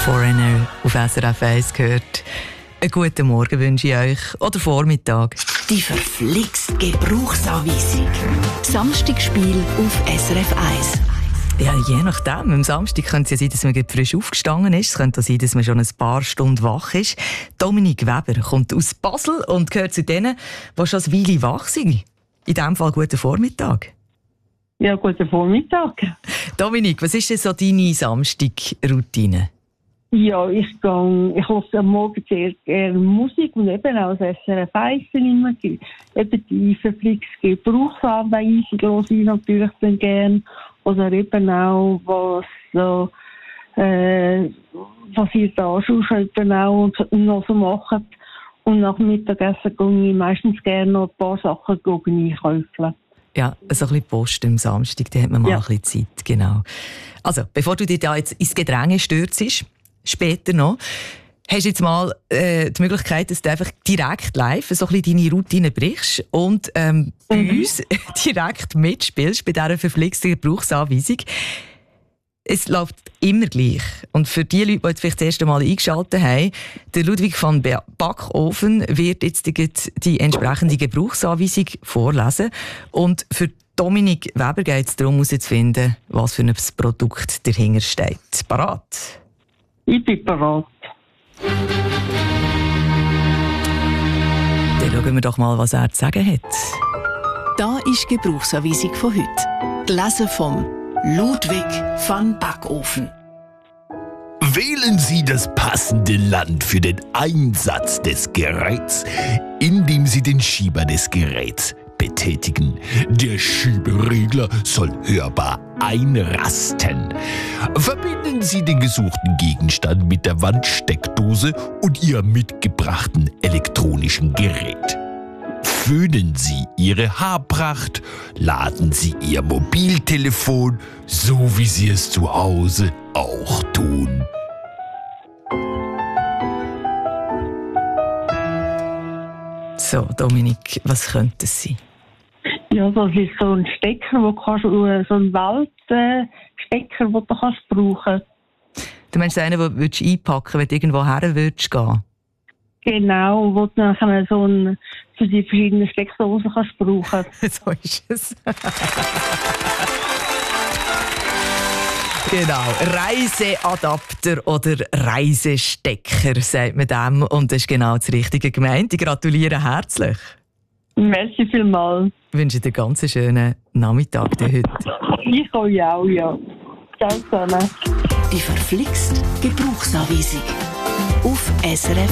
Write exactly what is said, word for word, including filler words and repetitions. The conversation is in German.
Foreigner auf S R F eins gehört. Einen guten Morgen wünsche ich euch. Oder Vormittag. Die verflixt Gebrauchsanweisung. Samstagspiel auf S R F eins. Ja, je nachdem. Am Samstag könnte es ja sein, dass man gerade frisch aufgestanden ist. Es könnte auch sein, dass man schon ein paar Stunden wach ist. Dominik Weber kommt aus Basel und gehört zu denen, die schon eine Weile wach sind. In diesem Fall guten Vormittag. Ja, guten Vormittag. Dominik, was ist denn so deine Samstagroutine? Ja, ich gehe, ich höre am Morgen sehr gerne Musik und eben auch das S R F eins immer. Eben die verflixte Gebrauchsanweisung höre ich natürlich dann gerne. Oder eben auch, was so, äh, was ihr da schon eben auch noch so macht. Und nach dem Mittagessen gehe ich meistens gerne noch ein paar Sachen einkaufen. Ja, so ein bisschen Post am Samstag, da hat man mal ja. ein bisschen Zeit, genau. Also, bevor du dich da jetzt ins Gedränge stürzst, später noch, hast du jetzt mal äh, die Möglichkeit, dass du einfach direkt live so ein bisschen deine Routine brichst und ähm, bei mhm. uns direkt mitspielst bei dieser verflixten Gebrauchsanweisung. Es läuft immer gleich. Und für die Leute, die jetzt vielleicht das erste Mal eingeschaltet haben, der Ludwig van Backofen wird jetzt die, die entsprechende Gebrauchsanweisung vorlesen. Und für Dominik Weber geht es darum, herauszufinden, was für ein Produkt dahinter steht. Parat? Ich bin parat. Dann schauen wir doch mal, was er zu sagen hat. Da ist die Gebrauchsanweisung von heute. Gelesen vom Ludwig van Backofen. Wählen Sie das passende Land für den Einsatz des Geräts, indem Sie den Schieber des Geräts betätigen. Der Schieberegler soll hörbar einrasten. Verbinden Sie den gesuchten Gegenstand mit der Wandsteckdose und Ihrem mitgebrachten elektronischen Gerät. Föhnen Sie Ihre Haarpracht, laden Sie Ihr Mobiltelefon, so wie Sie es zu Hause auch tun. So, Dominik, was könnte es sein? Ja, das ist so ein Stecker, wo kannst, so ein Weltstecker, den du kannst brauchen. Du meinst einen, den du einpacken, wenn du irgendwo her würdest gehen? Genau, wo du nachher so ein, für die verschiedenen Steckdosen kannst brauchen. So ist es. Genau, Reiseadapter oder Reisestecker, sagt man dem. Und das ist genau das Richtige gemeint. Ich gratuliere herzlich. Merci vielmals. Ich wünsche dir einen ganz schönen Nachmittag heute. Ich euch auch, ja. Ciao zusammen. Die verflixt Gebrauchsanweisung auf S R F